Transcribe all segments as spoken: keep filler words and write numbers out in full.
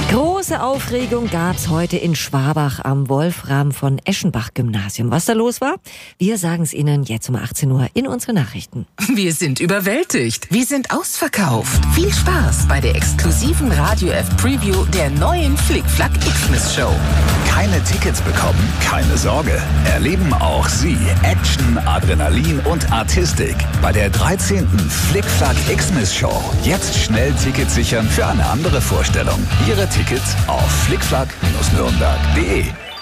Große Aufregung gab's heute in Schwabach am Wolfram von Eschenbach Gymnasium. Was da los war? Wir sagen es Ihnen jetzt um achtzehn Uhr in unsere Nachrichten. Wir sind überwältigt. Wir sind ausverkauft. Viel Spaß bei der exklusiven Radio F Preview der neuen Flickflack Xmas Show. Keine Tickets bekommen? Keine Sorge. Erleben auch Sie Action, Adrenalin und Artistik bei der dreizehnten Flickflack Xmas Show. Jetzt schnell Tickets sichern für eine andere Vorstellung. Ihre Tickets auf flickflack Nürnberg punkt de.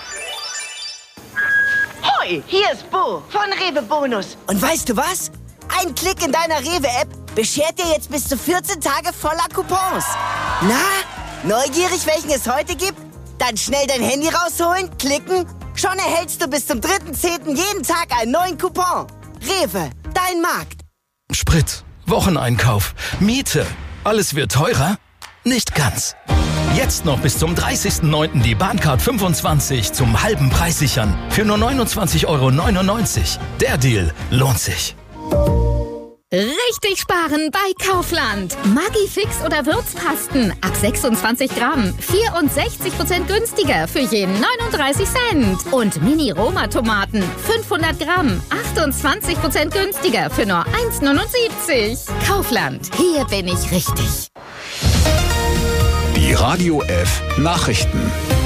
Hoi, hier ist Bo von Rewe Bonus. Und weißt du was? Ein Klick in deiner Rewe-App beschert dir jetzt bis zu vierzehn Tage voller Coupons. Na, neugierig, welchen es heute gibt? Dann schnell dein Handy rausholen, klicken. Schon erhältst du bis zum dritten zehnten jeden Tag einen neuen Coupon. Rewe, dein Markt. Sprit, Wocheneinkauf, Miete. Alles wird teurer? Nicht ganz. Jetzt noch bis zum dreißigsten neunten die Bahncard fünfundzwanzig zum halben Preis sichern. Für nur neunundzwanzig Euro neunundneunzig. Der Deal lohnt sich. Richtig sparen bei Kaufland. Maggi-Fix oder Würzpasten ab sechsundzwanzig Gramm. vierundsechzig Prozent günstiger für je neununddreißig Cent. Und Mini-Roma-Tomaten fünfhundert Gramm. achtundzwanzig Prozent günstiger für nur eins neunundsiebzig. Kaufland. Hier bin ich richtig. Die Radio F Nachrichten.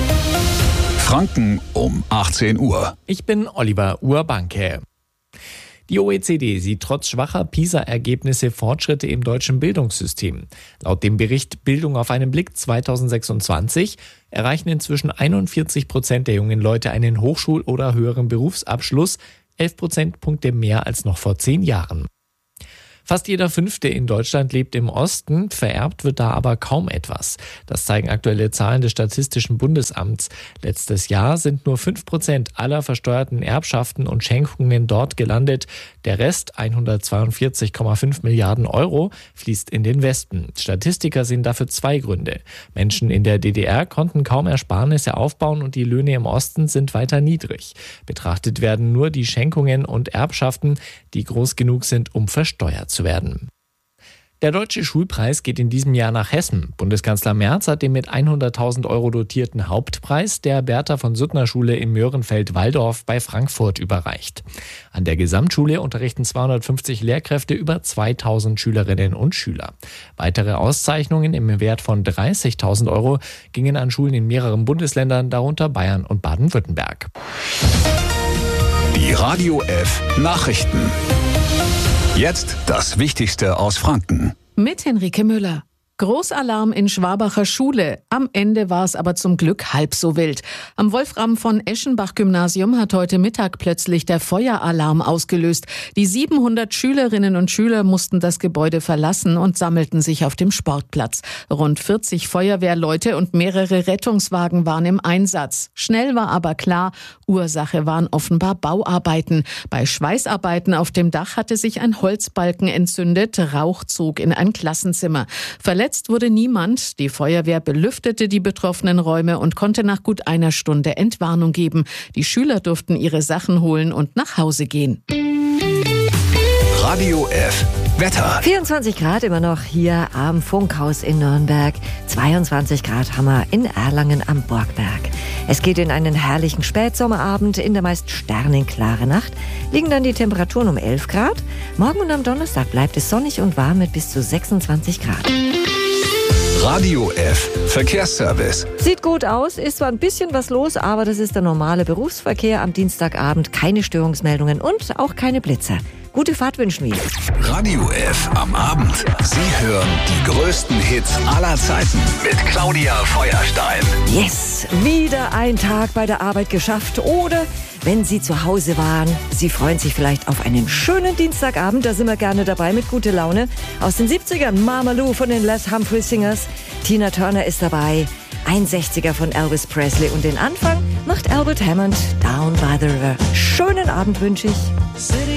Franken um achtzehn Uhr. Ich bin Oliver Urbanke. Die O E C D sieht trotz schwacher PISA-Ergebnisse Fortschritte im deutschen Bildungssystem. Laut dem Bericht Bildung auf einen Blick zweitausendsechsundzwanzig erreichen inzwischen einundvierzig Prozent der jungen Leute einen Hochschul- oder höheren Berufsabschluss, elf Prozentpunkte mehr als noch vor zehn Jahren. Fast jeder Fünfte in Deutschland lebt im Osten, vererbt wird da aber kaum etwas. Das zeigen aktuelle Zahlen des Statistischen Bundesamts. Letztes Jahr sind nur fünf Prozent aller versteuerten Erbschaften und Schenkungen dort gelandet. Der Rest, hundertzweiundvierzig Komma fünf Milliarden Euro, fließt in den Westen. Statistiker sehen dafür zwei Gründe. Menschen in der D D R konnten kaum Ersparnisse aufbauen und die Löhne im Osten sind weiter niedrig. Betrachtet werden nur die Schenkungen und Erbschaften, die groß genug sind, um versteuert zu werden. Der Deutsche Schulpreis geht in diesem Jahr nach Hessen. Bundeskanzler Merz hat den mit hunderttausend Euro dotierten Hauptpreis der Bertha von Suttner Schule in Möhrenfeld-Walldorf bei Frankfurt überreicht. An der Gesamtschule unterrichten zweihundertfünfzig Lehrkräfte über zweitausend Schülerinnen und Schüler. Weitere Auszeichnungen im Wert von dreißigtausend Euro gingen an Schulen in mehreren Bundesländern, darunter Bayern und Baden-Württemberg. Die Radio F Nachrichten. Jetzt das Wichtigste aus Franken. Mit Henrike Müller. Großalarm in Schwabacher Schule. Am Ende war es aber zum Glück halb so wild. Am Wolfram von Eschenbach Gymnasium hat heute Mittag plötzlich der Feueralarm ausgelöst. Die siebenhundert Schülerinnen und Schüler mussten das Gebäude verlassen und sammelten sich auf dem Sportplatz. Rund vierzig Feuerwehrleute und mehrere Rettungswagen waren im Einsatz. Schnell war aber klar, Ursache waren offenbar Bauarbeiten. Bei Schweißarbeiten auf dem Dach hatte sich ein Holzbalken entzündet. Rauch zog in ein Klassenzimmer. Verletzt Verletzt wurde niemand. Die Feuerwehr belüftete die betroffenen Räume und konnte nach gut einer Stunde Entwarnung geben. Die Schüler durften ihre Sachen holen und nach Hause gehen. Radio F Wetter. vierundzwanzig Grad immer noch hier am Funkhaus in Nürnberg. zweiundzwanzig Grad haben wir in Erlangen am Borgberg. Es geht in einen herrlichen Spätsommerabend. In der meist sternenklaren Nacht liegen dann die Temperaturen um elf Grad. Morgen und am Donnerstag bleibt es sonnig und warm mit bis zu sechsundzwanzig Grad. Radio F Verkehrsservice. Sieht gut aus, ist zwar ein bisschen was los, aber das ist der normale Berufsverkehr am Dienstagabend. Keine Störungsmeldungen und auch keine Blitzer. Gute Fahrt wünschen wir. Radio F am Abend. Sie hören die größten Hits aller Zeiten mit Claudia Feuerstein. Yes, wieder ein Tag bei der Arbeit geschafft. Oder wenn Sie zu Hause waren, Sie freuen sich vielleicht auf einen schönen Dienstagabend. Da sind wir gerne dabei mit guter Laune. Aus den siebzigern Mama Lou von den Les Humphrey Singers. Tina Turner ist dabei. Ein sechziger von Elvis Presley. Und den Anfang macht Albert Hammond, Down by the River. Schönen Abend wünsche ich.